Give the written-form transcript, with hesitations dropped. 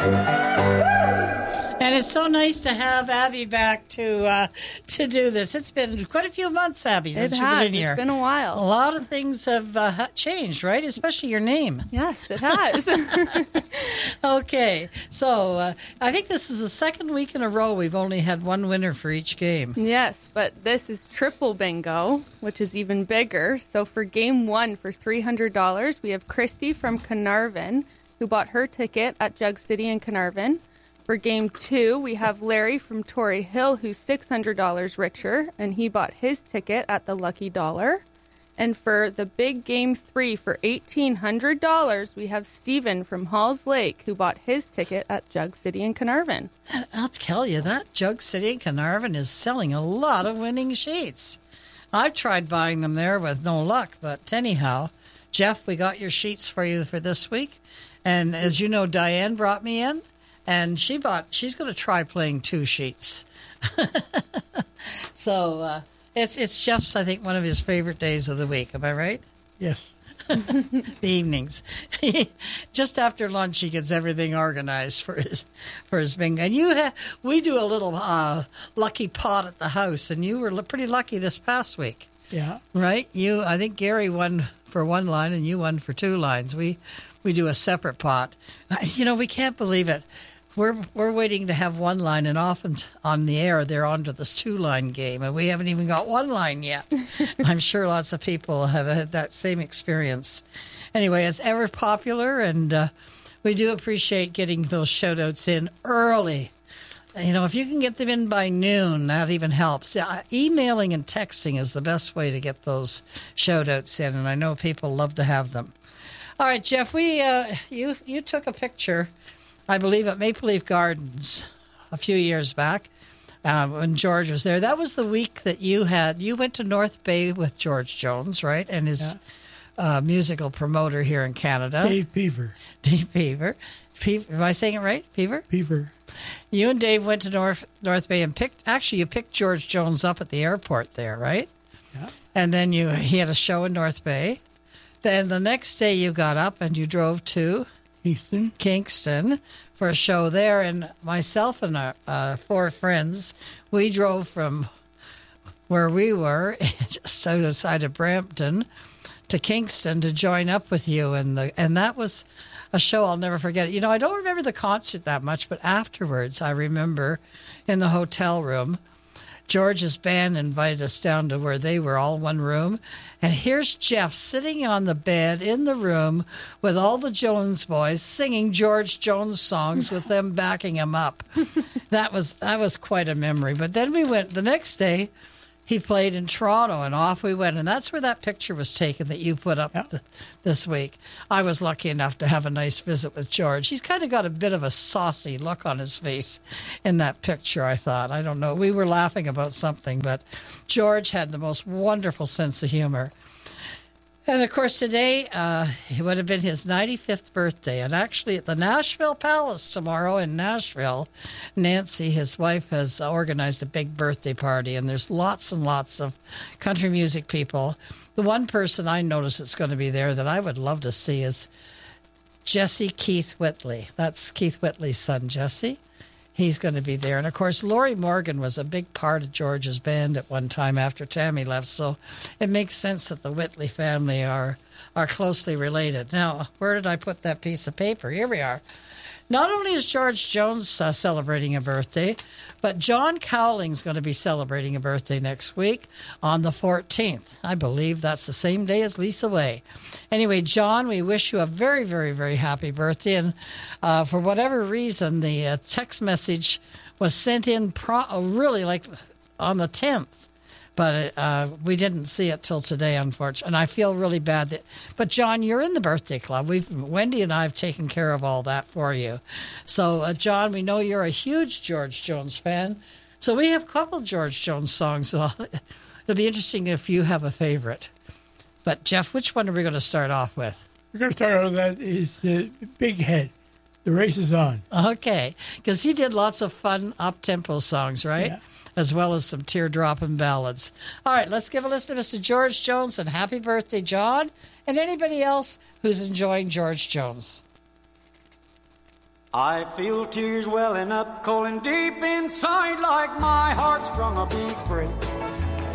And it's so nice to have Abby back to do this. It's been quite a few months, Abby, since you've been in here. It's been a while. A lot of things have changed, right? Especially your name. Yes, it has. Okay, so I think this is the second week in a row we've only had one winner for each game. Yes, but this is triple bingo, which is even bigger. So for game one, for $300, we have Christy from Carnarvon, who bought her ticket at Jug City in Carnarvon. For game two, we have Larry from Torrey Hill, who's $600 richer, and he bought his ticket at the Lucky Dollar. And for the big game three, for $1,800, we have Stephen from Halls Lake, who bought his ticket at Jug City in Carnarvon. I'll tell you, that Jug City in Carnarvon is selling a lot of winning sheets. I've tried buying them there with no luck, but anyhow, Jeff, we got your sheets for you for this week. And as you know, Diane brought me in. And she's going to try playing two sheets. So it's Jeff's, I think, one of his favorite days of the week. Am I right? Yes. The evenings. Just after lunch, he gets everything organized for his bingo. And we do a little lucky pot at the house, and you were pretty lucky this past week. Yeah. Right? I think Gary won for one line, and you won for two lines. We do a separate pot. We can't believe it. We're waiting to have one line, and often on the air they're on to this two-line game, and we haven't even got one line yet. I'm sure lots of people have had that same experience. Anyway, it's ever popular, and we do appreciate getting those shout-outs in early. If you can get them in by noon, that even helps. Emailing and texting is the best way to get those shout-outs in, and I know people love to have them. All right, Jeff, you took a picture, I believe, at Maple Leaf Gardens a few years back when George was there. That was the week that you went to North Bay with George Jones, right? And his musical promoter here in Canada. Dave Peaver. Dave Peaver. Am I saying it right? Peaver? Peaver. You and Dave went to North Bay and you picked George Jones up at the airport there, right? Yeah. And then he had a show in North Bay. Then the next day you got up and you drove to Kingston for a show there, and myself and our four friends, we drove from where we were, just outside of Brampton, to Kingston to join up with you, and that was a show I'll never forget. I don't remember the concert that much, but afterwards I remember in the hotel room, George's band invited us down to where they were all one room. And here's Jeff sitting on the bed in the room with all the Jones boys singing George Jones songs with them backing him up. That was quite a memory. But then we went the next day. He played in Toronto, and off we went. And that's where that picture was taken that you put up this week. I was lucky enough to have a nice visit with George. He's kind of got a bit of a saucy look on his face in that picture, I thought. I don't know. We were laughing about something, but George had the most wonderful sense of humor. And, of course, today it would have been his 95th birthday. And actually at the Nashville Palace tomorrow in Nashville, Nancy, his wife, has organized a big birthday party. And there's lots and lots of country music people. The one person I notice that's going to be there that I would love to see is Jesse Keith Whitley. That's Keith Whitley's son, Jesse. He's going to be there. And, of course, Laurie Morgan was a big part of George's band at one time after Tammy left. So it makes sense that the Whitley family are closely related. Now, where did I put that piece of paper? Here we are. Not only is George Jones celebrating a birthday, but John Cowling's going to be celebrating a birthday next week on the 14th. I believe that's the same day as Lisa Way. Anyway, John, we wish you a very, very, very happy birthday. And for whatever reason, the text message was sent in really like on the 10th. But we didn't see it till today, unfortunately. And I feel really bad. But, John, you're in the birthday club. Wendy and I have taken care of all that for you. So, John, we know you're a huge George Jones fan. So we have a couple George Jones songs. So it'll be interesting if you have a favorite. But, Jeff, which one are we going to start off with? We're going to start off with that is Big Head. The Race is On. Okay. Because he did lots of fun up-tempo songs, right? Yeah. As well as some teardropping ballads. All right, let's give a listen to Mr. George Jones, and happy birthday, John, and anybody else who's enjoying George Jones. I feel tears welling up, cold and deep inside, like my heart's sprung a big break.